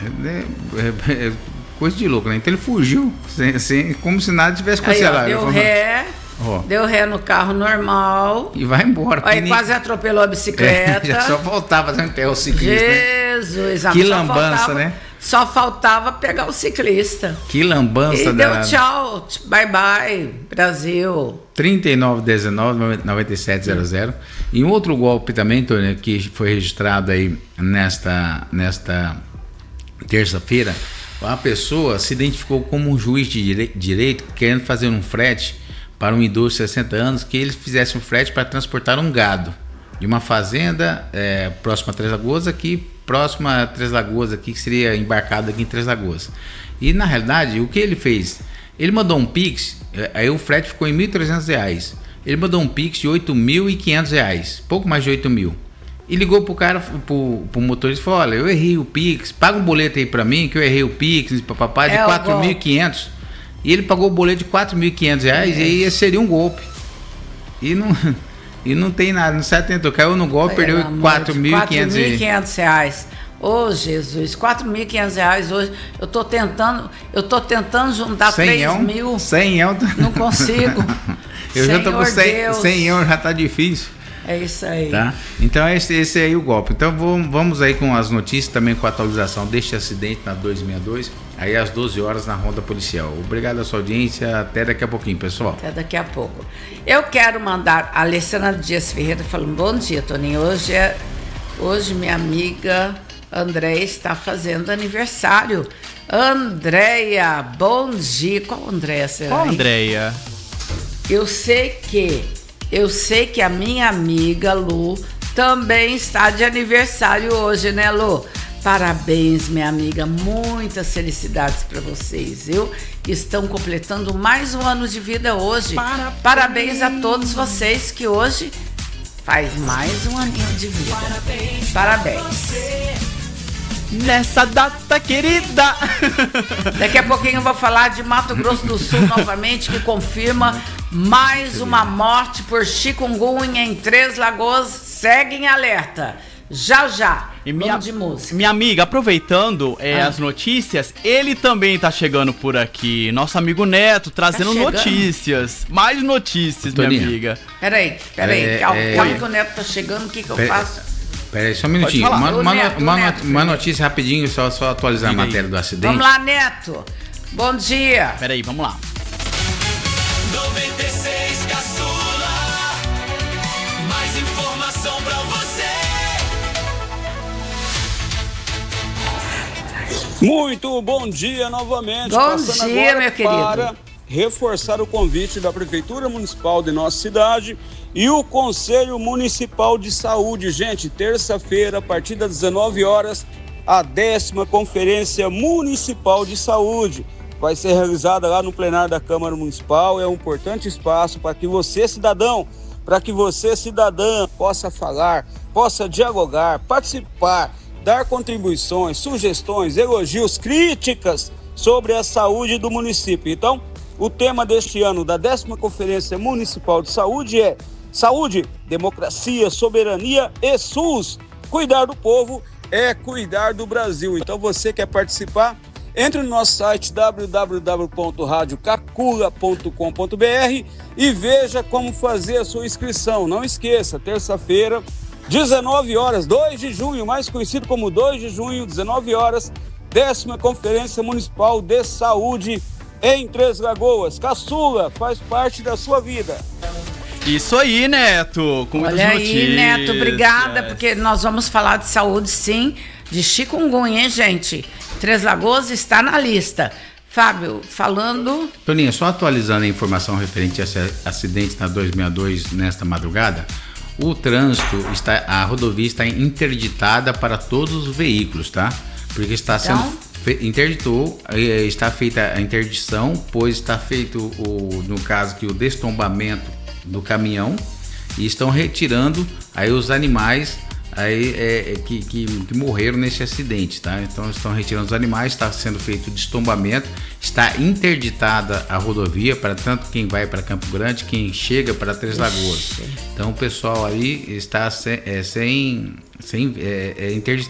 coisa de louco, né? Então ele fugiu, como se nada tivesse acontecido lá. Deu ré no carro normal. E vai embora. Aí quase atropelou a bicicleta. Já só faltava fazer um pé o ciclista. Jesus, né? Que lambança, né? Só faltava pegar o ciclista. Que lambança. E deu tchau, bye bye, Brasil. 3919-9700. E um outro golpe também, Tony, que foi registrado aí nesta terça-feira, uma pessoa se identificou como um juiz de direito querendo fazer um frete para um idoso de 60 anos, que ele fizesse um frete para transportar um gado de uma fazenda próxima a Três Lagoas, que seria embarcado aqui em Três Lagoas. E na realidade, o que ele fez? Ele mandou um Pix, aí o frete ficou em R$ 1.300. Ele mandou um Pix de R$ 8.500, pouco mais de 8 mil. E ligou pro cara, pro motorista e falou: olha, eu errei o Pix, paga um boleto aí pra mim, que eu errei o Pix, papapá, de 4.500. E ele pagou o boleto de R$ 4.500, e aí seria um golpe. E não tem nada, não se atentou, caiu no golpe, perdeu R$ 4.500. Ô, Jesus, R$ 4.500 hoje. Eu tô tentando juntar 3 mil. 100 euros. Não consigo. Eu já tô com 100 euros, já tá difícil. É isso aí. Tá? Então esse aí é o golpe. Então vamos aí com as notícias, também com a atualização deste acidente na 262, aí às 12 horas na Ronda Policial. Obrigado à sua audiência, até daqui a pouquinho, pessoal. Até daqui a pouco. Eu quero mandar a Alessandra Dias Ferreira falando: bom dia, Toninho. Hoje minha amiga Andréia está fazendo aniversário. Andréia, bom dia. Qual Andréia será? Qual Andréia? Eu sei que a minha amiga Lu também está de aniversário hoje, né, Lu? Parabéns, minha amiga, muitas felicidades para vocês, viu? Estão completando mais um ano de vida hoje. Parabéns a todos vocês que hoje faz mais um aninho de vida. Parabéns. Nessa data querida. Daqui a pouquinho eu vou falar de Mato Grosso do Sul novamente, que confirma mais uma morte por chikungunya em Três Lagoas. Segue em alerta. Já. Vamos de música. Minha amiga, aproveitando as notícias, ele também tá chegando por aqui. Nosso amigo Neto, trazendo notícias. Mais notícias, Toninha. Minha amiga. Peraí. Calma que o Neto tá chegando, o que eu faço? Peraí, só um minutinho. Uma notícia rapidinho, só atualizar a matéria do acidente. Vamos lá, Neto. Bom dia. Peraí, vamos lá. 96 Caçula. Mais informação pra você. Muito bom dia novamente. Bom dia, meu querido. Para reforçar o convite da Prefeitura Municipal de nossa cidade e o Conselho Municipal de Saúde. Gente, terça-feira, a partir das 19 horas, a 10ª Conferência Municipal de Saúde vai ser realizada lá no plenário da Câmara Municipal. É um importante espaço para que você, cidadão, cidadã, possa falar, possa dialogar, participar, dar contribuições, sugestões, elogios, críticas sobre a saúde do município. Então, o tema deste ano da 10ª Conferência Municipal de Saúde é Saúde, Democracia, Soberania e SUS. Cuidar do povo é cuidar do Brasil. Então, você quer participar? Entre no nosso site www.radiocacula.com.br e veja como fazer a sua inscrição. Não esqueça, terça-feira, 19 horas, 2 de junho, mais conhecido como 2 de junho, 19 horas, 10ª Conferência Municipal de Saúde em Três Lagoas. Caçula, faz parte da sua vida. Isso aí, Neto. Com Olha aí, notícias. Neto, obrigada, porque nós vamos falar de saúde, sim, de chikungunya, hein, gente? Três Lagoas está na lista. Fábio, falando... Toninha, só atualizando a informação referente a acidentes na 262 nesta madrugada, o trânsito, a rodovia está interditada para todos os veículos, tá? Porque está sendo... está feita a interdição, pois está feito, no caso, que o destombamento do caminhão, e estão retirando aí os animais aí, que morreram nesse acidente, tá? Então estão retirando os animais, está sendo feito o destombamento, está interditada a rodovia para tanto quem vai para Campo Grande, quem chega para Três Lagoas. Então o pessoal aí está interditado.